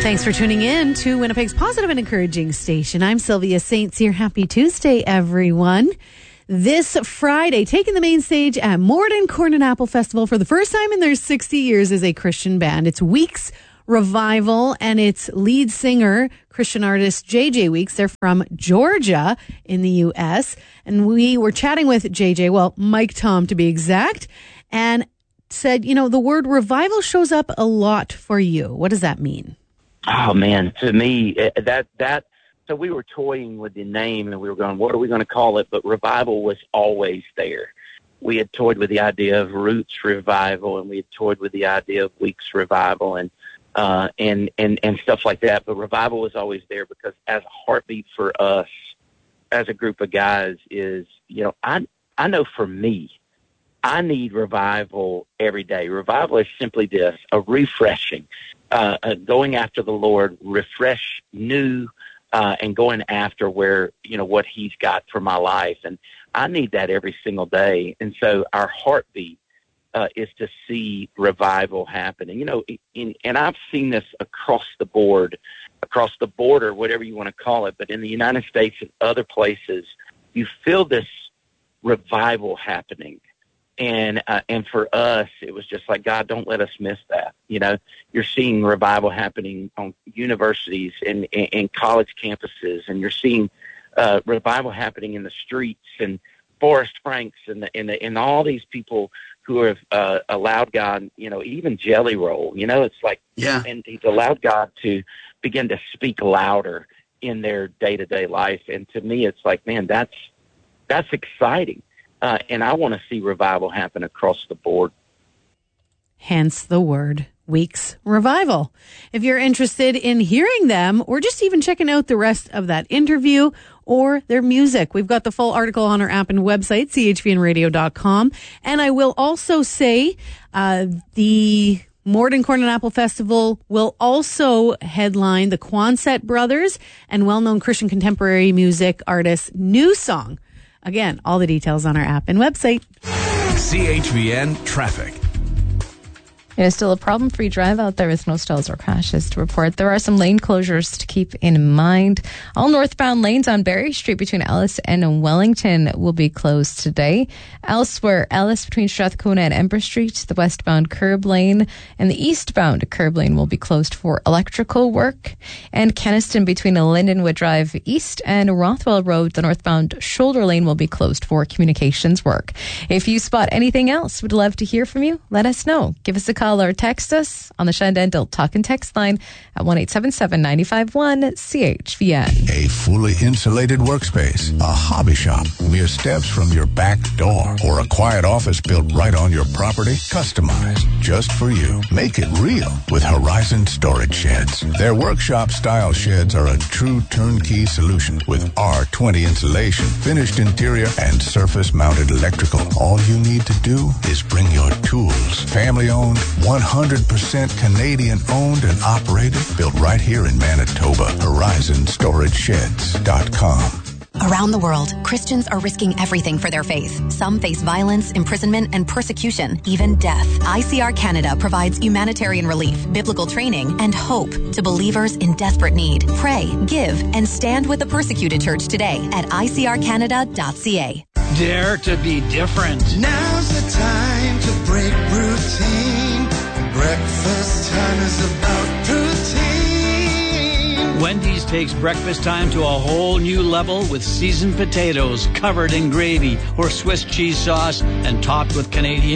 Thanks for tuning in to Winnipeg's positive and encouraging station. I'm Sylvia St. Cyr. Happy Tuesday, everyone. This Friday, taking the main stage at Morden Corn and Apple Festival for the first time in their 60 years as a Christian band. It's Weeks Revival, and its lead singer, Christian artist JJ Weeks. They're from Georgia in the U.S. And we were chatting with JJ, well, Mike Tom to be exact, and said, you know, the word revival shows up a lot for you. What does that mean? Oh, man, to me, so we were toying with the name, and we were going, what are we going to call it? But revival was always there. We had toyed with the idea of Roots Revival, and we had toyed with the idea of Weeks Revival, and stuff like that. But revival was always there because as a heartbeat for us, as a group of guys, is, you know, I know for me, I need revival every day. Revival is simply this, a refreshing, going after the Lord, refresh, new, and going after where, you know, what he's got for my life. And I need that every single day. And so our heartbeat is to see revival happening. You know, and I've seen this across the board, across the border, whatever you want to call it. But in the United States and other places, you feel this revival happening. And for us, it was just like, God, don't let us miss that. You know, you're seeing revival happening on universities and college campuses, and you're seeing revival happening in the streets, and Forrest Franks and all these people who have allowed God, you know, even Jelly Roll, you know, it's like, yeah. And he's allowed God to begin to speak louder in their day-to-day life. And to me, it's like, man, that's exciting. And I want to see revival happen across the board. Hence the word Weeks Revival. If you're interested in hearing them or just even checking out the rest of that interview or their music, we've got the full article on our app and website, chvnradio.com. And I will also say the Morden Corn and Apple Festival will also headline the Quonset brothers and well-known Christian contemporary music artist New Song. Again, all the details on our app and website. CHVN Traffic. It's still a problem-free drive out there with no stalls or crashes to report. There are some lane closures to keep in mind. All northbound lanes on Berry Street between Ellis and Wellington will be closed today. Elsewhere, Ellis between Strathcona and Ember Street, the westbound curb lane, and the eastbound curb lane will be closed for electrical work. And Kenaston between Lindenwood Drive East and Rothwell Road, the northbound shoulder lane will be closed for communications work. If you spot anything else, we'd love to hear from you. Let us know. Give us a call or text us on the Shandendal Talk and Text line at 1-877-951-CHVN. A fully insulated workspace, a hobby shop, mere steps from your back door, or a quiet office built right on your property, customized just for you. Make it real with Horizon Storage Sheds. Their workshop-style sheds are a true turnkey solution with R20 insulation, finished interior, and surface-mounted electrical. All you need to do is bring your tools. Family-owned, 100% Canadian-owned and operated, built right here in Manitoba. HorizonStorageSheds.com. Around the world, Christians are risking everything for their faith. Some face violence, imprisonment, and persecution, even death. ICR Canada provides humanitarian relief, biblical training, and hope to believers in desperate need. Pray, give, and stand with the persecuted church today at icrcanada.ca. Dare to be different. Now's the time to break routine. Breakfast time is about routine. Wendy's takes breakfast time to a whole new level with seasoned potatoes covered in gravy or Swiss cheese sauce and topped with Canadian